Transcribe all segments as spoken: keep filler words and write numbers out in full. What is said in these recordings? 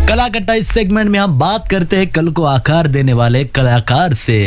कला कट्टा इस सेगमेंट में हम बात करते हैं कल को आकार देने वाले कलाकार से।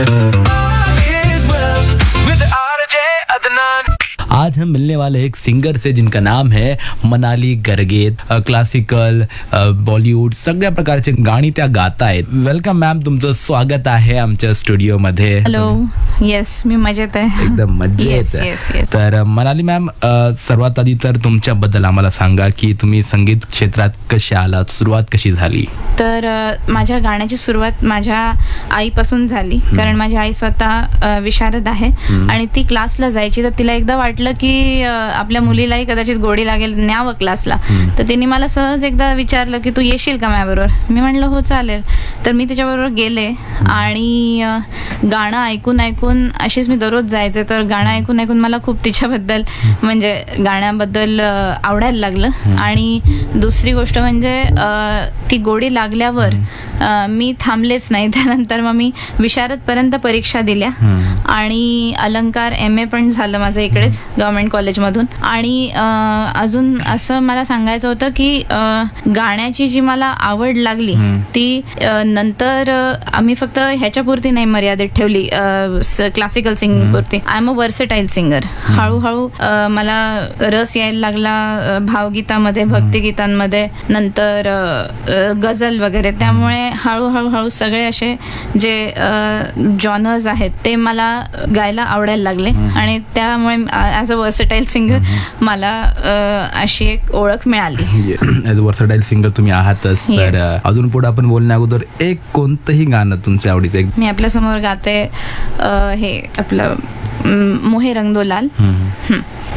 आज हम मिलने वाले एक सिंगर से जिनका नाम है मनाली गर्गे। क्लासिकल, बॉलिवूड सगळ्या प्रकारचे गाणी त्या गात आहेत. वेलकम मॅम, तुमचं स्वागत आहे आमच्या स्टुडिओ मध्ये. हॅलो. येस, मी मजेत आहे. एकदम मजेत. तर मनाली मॅम, सर्वात आधी तर तुमच्याबद्दल आम्हाला सांगा की तुम्ही संगीत क्षेत्रात कसे आलात, सुरुवात कशी झाली? तर माझ्या गाण्याची सुरुवात माझ्या आईपासून झाली, कारण माझी आई स्वतः विशारद आहे आणि ती क्लासला जायची. तर तिला एकदा वाटलं की आपल्या मुलीलाही कदाचित गोडी लागेल, न्यावं क्लासला. तर तिने मला सहज एकदा विचारलं की तू येशील का माझ्याबरोबर. मी म्हणलं हो चालेल. तर मी तिच्याबरोबर गेले आणि गाणं ऐकून ऐकून अशीच मी दररोज जायचे. तर गाणं ऐकून ऐकून मला खूप तिच्याबद्दल म्हणजे गाण्याबद्दल आवडायला लागलं. आणि दुसरी गोष्ट म्हणजे ती गोडी लागल्यावर मी थांबलेच नाही. त्यानंतर मग मी विशारदपर्यंत परीक्षा दिल्या आणि अलंकार एम ए पण झालं माझं इकडेच गव्हर्नमेंट कॉलेजमधून. आणि अजून असं मला सांगायचं होतं की गाण्याची जी मला आवड लागली ती नंतर आम्ही फक्त ह्याच्यापुरती नाही मर्यादित ठेवली, क्लासिकल सिंगिंग पुरती. I am a versatile singer. हळूहळू मला रस यायला लागला भावगीतामध्ये, भक्तिगीतांमध्ये, नंतर गझल वगैरे. त्यामुळे हळूहळू हळू सगळे असे जे जॉनर्स आहेत ते मला गायला आवडायला लागले आणि त्यामुळे ॲज अ वर्सेटाईल सिंगर मला अशी एक ओळख मिळाली. ॲज अ वर्सेटाईल सिंगर तुम्ही आहातच. तर अजून पुढे आपण बोलण्या अगोदर एक कोणतंही गाणं तुमच्या आवडीचं मी आपल्या समोर गाते, हे आपलं मोहे रंग दो लाल.